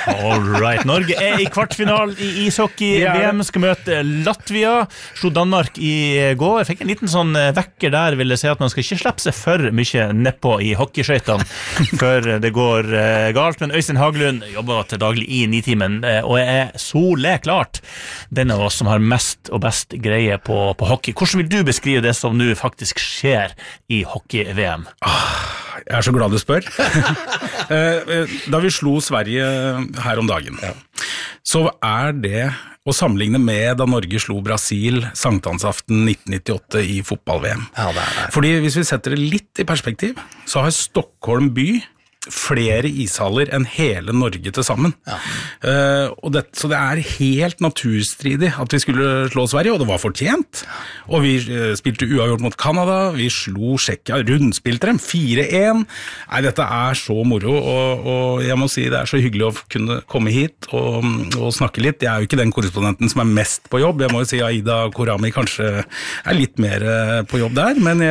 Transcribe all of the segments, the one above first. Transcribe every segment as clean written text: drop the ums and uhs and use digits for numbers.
All right. Norge I kvartfinal I ishockey. VM skal møte Latvia. Slo Danmark I går. Jeg fikk en liten sånn vekker der, vil jeg si at man skal ikke slippe seg for mye nedpå I hockeyskøytene før det går galt. Men Øystein Haglund jobber til daglig I 9-timen, og jeg soleklart den av oss som har mest og best greie på hockey. Hvordan vil du beskrive det som nå faktisk skjer I hockey-VM? Jeg så glad du spør. Da vi slo Sverige her om dagen, så det å sammenligne med da Norge slo Brasil Sankthansaften 1998 I fotball-VM. Det. Fordi hvis vi setter det litt I perspektiv, så har Stockholm by flere ishaller enn hele Norge til sammen. Så det helt naturstridig at vi skulle slå Sverige, og det var fortjent. Og vi spilte uavgjort mot Kanada, vi slo Tsjekkia, rundspilte dem 4-1. Nei, dette så moro, og jeg må si det så hyggelig å kunne komme hit og snakke litt. Jeg jo ikke den korrespondenten som mest på jobb. Jeg må jo si Aida Korami kanskje litt mer på jobb der, men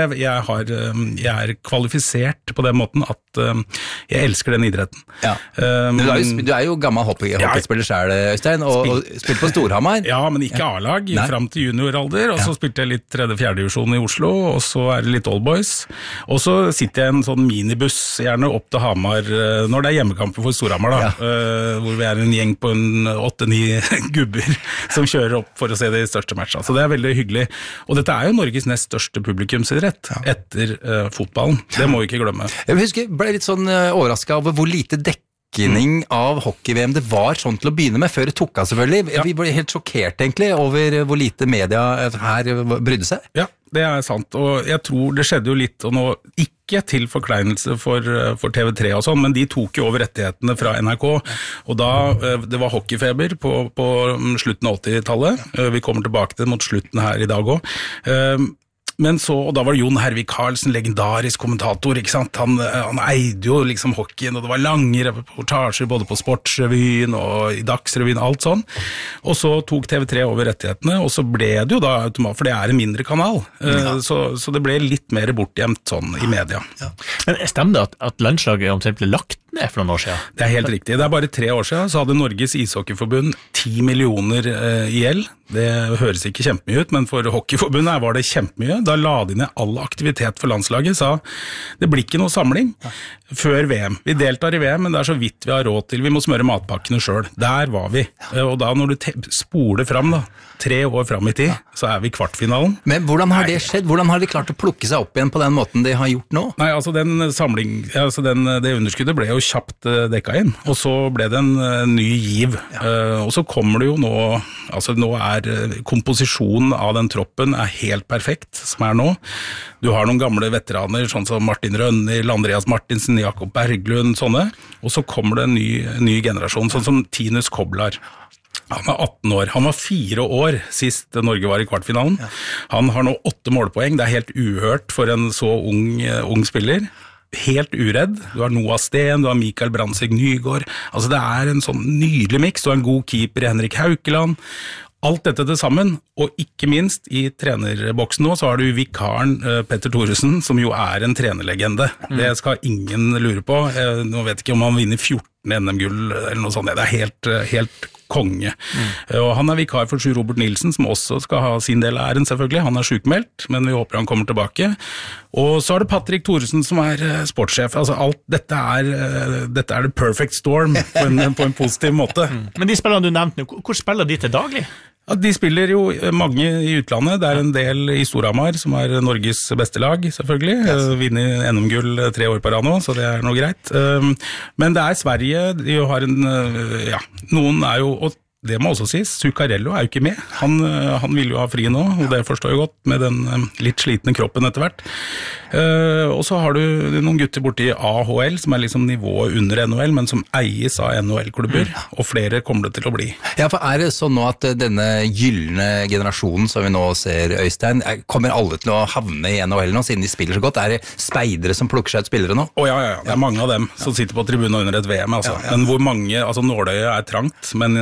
jeg kvalifisert på den måten at jeg elsker den idretten. Men du jo gammel hockeyspiller selv, Øystein, og spilte på Storhamar. Ja, men ikke A-lag, frem til junioralder, og så spilte jeg litt 3.-4. divisjon I Oslo, og så det litt Allboys. Og så sitter jeg I en sånn minibuss, gjerne opp til Hamar, når det hjemmekamper for Storhamar, da, hvor vi en gjeng på 8-9 gubber som kjører opp for å se de største matchene. Så det veldig hyggelig. Og dette jo Norges nest største publikumsidrett etter fotballen. Det må vi ikke glemme. Jeg husker, ble litt sånn overrasket over hvor lite dekning av hockey-VM det var sånn til å begynne med, før det tok av selvfølgelig. Vi ble helt sjokkert egentlig over hvor lite media her brydde seg. Ja, det sant, og jeg tror det skjedde jo litt, og nå ikke til forkleinelse for TV3 og sånn, men de tok jo over rettighetene fra NRK, og da, det var hockeyfeber på slutten av 80-tallet, vi kommer tilbake til det mot slutten her I dag også, men så, og da var det Jon Hervik Karlsen, legendarisk kommentator, ikke sant? Han eide jo liksom hockeyen, og det var lange reportasjer både på Sportsrevyen og I Dagsrevyen, alt sånn. Og så tok TV3 over rettighetene, og så ble det jo da automat, for det en mindre kanal. Så det ble litt mer bortgjemt sånn I media. Men stemmer det at landslaget omtrent ble lagt ned for noen år siden? Det helt riktig. Det bare 3 år siden, så hadde Norges ishockeyforbund 10 millioner I gjeld. Det høres ikke kjempemye ut, men for hockeyforbundet var det kjempemye. Da la de ned all aktivitet for landslaget, sa det blir ikke noe samling før VM. Vi deltar I VM, men det så vidt vi har råd til. Vi må smøre matpakkene selv. Der var vi. Og da når du spoler fram da, 3 år fram I tid, så vi I kvartfinalen. Men hvordan har det skjedd? Hvordan har de klart å plukke seg opp igjen på den måten de har gjort nå? Nei, altså det underskuddet ble jo kjapt dekket inn, og så ble det en ny giv. Og så kommer det jo nå, altså nå komposisjonen av den troppen helt perfekt, som nå. Du har noen gamle veteraner, sånn som Martin Rønner, Andreas Martinsen, Jakob Berglund, sånne. Og så kommer det en ny generasjon, sånn som Tinus Koblar. Han 18 år. Han var 4 år sist Norge var I kvartfinalen. Han har nå 8 målpoeng. Det helt uhørt for en så ung spiller. Helt uredd. Du har Noah Sten, du har Mikael Brandsig Nygård. Altså det en sånn nydelig mix. Du har en god keeper I Henrik Haukeland. Alt dette til sammen, og ikke minst I trenerboksen nå, så har du vikaren Petter Thoresen, som jo en trenerlegende. Det skal ingen lure på. Nå vet jeg ikke om han vinner 14 NM-gull eller noe sånt. Det helt konge. Og han vikar for Sjur Robert Nilsen, som også skal ha sin del av æren selvfølgelig. Han sykmeldt, men vi håper han kommer tilbake. Og så det Patrick Thoresen som sportssjef. Altså alt, dette det perfect storm på en positiv måte. Men de spillerne du nevnte nå, hvor spiller de til daglig? Ja, de spiller jo mange I utlandet. Det en del I Storhamar, som Norges beste lag, selvfølgelig. Vinner NM-gull 3 år på rad nå, så det noe greit. Men det Sverige, de har noen jo, og det må også sies, Zuccarello jo ikke med. Han vil jo ha fri nå, og det forstår jeg godt, med den litt slitne kroppen etter hvert. Og så har du noen gutter borte I AHL, som liksom nivået under NHL, men som eies av NHL-klubber, og flere kommer det til å bli. Ja, for det sånn nå at denne gyllene generasjonen som vi nå ser, Øystein, kommer alle til å havne I NHL nå, siden de spiller så godt? Det speidere som plukker seg ut spillere nå? Ja, det mange av dem som sitter på tribunen under et VM, altså. Men hvor mange, altså nåløyet trangt, men jeg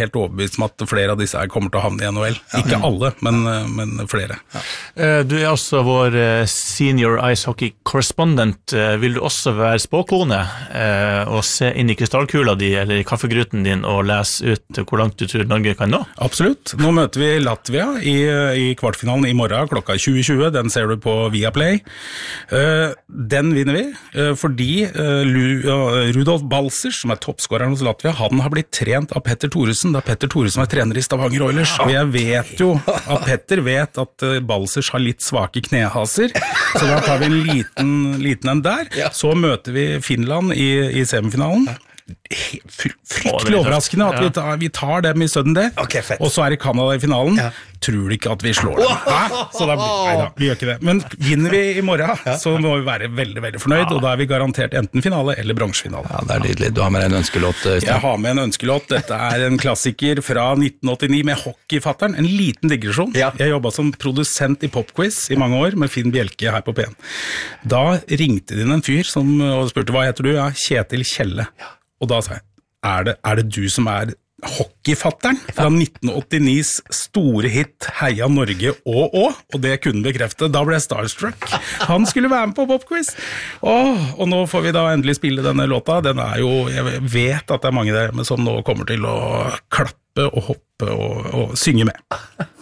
helt overbevist om at flere av disse her kommer til å havne i NHL. Ikke alle, men flere. Du også vår senior ice hockey correspondent. Vil du også være spåkone og se inn i krystallkula di eller i kaffegruten din og lese ut hvor langt du tror Norge kan nå? Absolutt. Nå møter vi Latvia i kvartfinalen i morgen klokka 20:20. Den ser du på Viaplay. Den vinner vi fordi Rudolf Balcers, som toppskåreren hos Latvia, han har blitt trent av Petter Thoresen, da Petter Thoresen var trener i Stavanger Oilers. Og jeg vet jo at Petter vet at Balcers har litt svake knehaser, så da tar vi en liten en der. Så møter vi Finland i semifinalen. Fryktelig overraskende at vi tar dem i sudden det. Og så det Canada i finalen. Tror du ikke at vi slår dem? Så da, neida, vi gjør ikke det. Men vinner vi i morgen, så må vi være veldig, veldig fornøyd, og da vi garantert enten finale eller bronsefinale. Ja, det nydelig. Du har med en ønskelåt. Jeg har med en ønskelåt. Dette en klassiker fra 1989 med Hockeyfatteren. En liten digresjon. Jeg jobbet som produsent i Popquiz i mange år med Finn Bjelke her på P1. Da ringte det inn en fyr og spurte, hva heter du? Ja, Kjetil Kjelle. Og da sa jeg, er det du som Hockeyfatteren fra 1989s store hit Heia Norge og det kunne bekrefte. Da ble jeg starstruck. Han skulle være med på Popquiz. Og nå får vi da endelig spille denne låta. Den jo, jeg vet at det mange der som nå kommer til å klappe og hoppe og synge med.